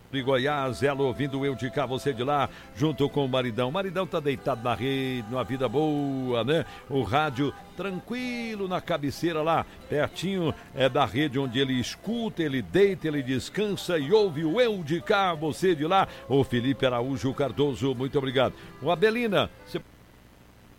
de Goiás, ela ouvindo eu de cá, você de lá, junto com o maridão. O maridão tá deitado na rede, numa vida boa, né? O rádio tranquilo na cabeceira lá, pertinho da rede onde ele escuta, ele deita, ele descansa e ouve o eu de cá, você de lá. O Felipe Araújo Cardoso, muito obrigado. O Abelina, você